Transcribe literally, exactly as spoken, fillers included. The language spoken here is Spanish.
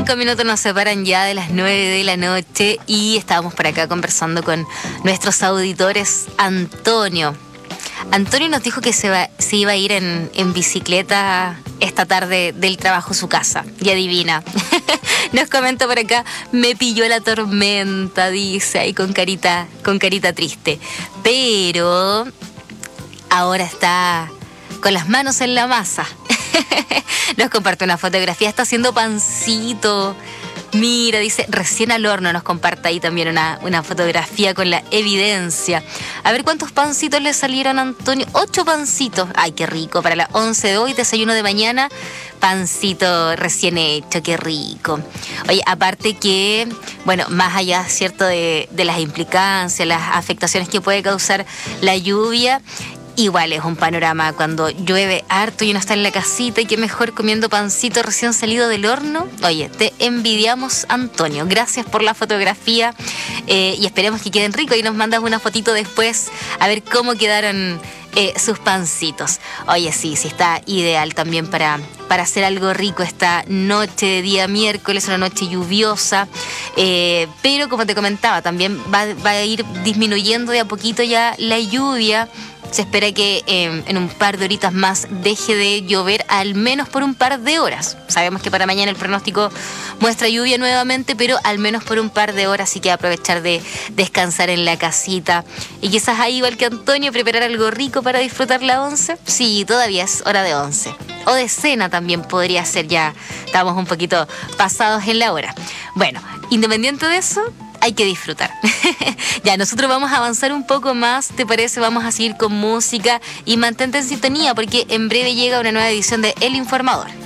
Cinco minutos nos separan ya de las nueve de la noche y estábamos por acá conversando con nuestros auditores. Antonio. Antonio nos dijo que se, va, se iba a ir en, en bicicleta esta tarde del trabajo a su casa. Y adivina. Nos comenta por acá, me pilló la tormenta, dice, ahí con carita, con carita triste. Pero ahora está con las manos en la masa. Nos comparte una fotografía, está haciendo pancito. Mira, dice, recién al horno. Nos comparte ahí también una, una fotografía con la evidencia. A ver cuántos pancitos le salieron a Antonio. Ocho pancitos. Ay, qué rico. Para las once de hoy, desayuno de mañana, pancito recién hecho. Qué rico. Oye, aparte que, bueno, más allá, ¿cierto?, de, de las implicancias, las afectaciones que puede causar la lluvia, igual es un panorama cuando llueve harto y uno está en la casita y qué mejor comiendo pancito recién salido del horno. Oye, te envidiamos, Antonio. Gracias por la fotografía eh, y esperemos que queden ricos y nos mandas una fotito después a ver cómo quedaron eh, sus pancitos. Oye, sí, sí está ideal también para, para hacer algo rico esta noche de día miércoles, una noche lluviosa. Eh, pero como te comentaba, también va, va a ir disminuyendo de a poquito ya la lluvia. Se espera que eh, en un par de horitas más deje de llover, al menos por un par de horas. Sabemos que para mañana el pronóstico muestra lluvia nuevamente, pero al menos por un par de horas, así que aprovechar de descansar en la casita. Y quizás ahí, igual que Antonio, preparar algo rico para disfrutar la once. Sí, todavía es hora de once. O de cena también podría ser, ya estamos un poquito pasados en la hora. Bueno, independiente de eso, hay que disfrutar. Ya, nosotros vamos a avanzar un poco más, ¿te parece? Vamos a seguir con música y mantente en sintonía porque en breve llega una nueva edición de El Informador.